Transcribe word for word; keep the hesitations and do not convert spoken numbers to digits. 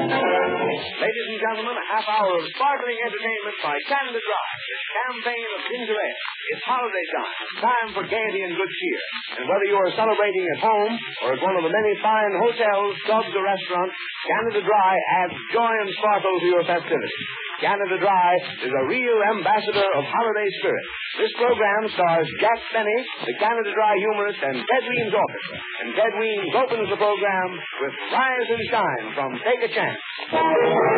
Ladies and gentlemen, a half hour of sparkling entertainment by Canada Dry. Its campaign of ginger ale. It's holiday time. Time for gaiety and good cheer. And whether you are celebrating at home or at one of the many fine hotels, clubs, or restaurants, Canada Dry adds joy and sparkle to your festivities. Canada Dry is a real ambassador of holiday spirit. This program stars Jack Benny, the Canada Dry humorist, and Ted Weems Orchestra. And Ted Weems opens the program with Rise and Shine from Take a Chance.